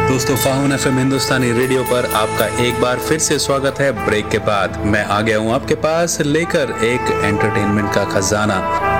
दोस्तों, फाहून एफएम हिंदुस्तानी रेडियो पर आपका एक बार फिर से स्वागत है। ब्रेक के बाद मैं आ गया हूं आपके पास लेकर एक एंटरटेनमेंट का खजाना।